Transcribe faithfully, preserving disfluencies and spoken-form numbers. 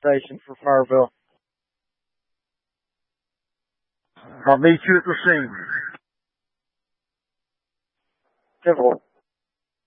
station for Fireville. I'll meet you at the scene. Typical.